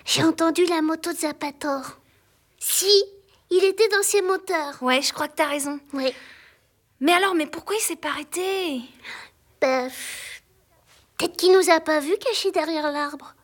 J'ai entendu la moto de Zapator. Si, il était dans ses moteurs. Ouais, je crois que t'as raison. Oui. Mais pourquoi il s'est pas arrêté? Peut-être qu'il nous a pas vus cachés derrière l'arbre.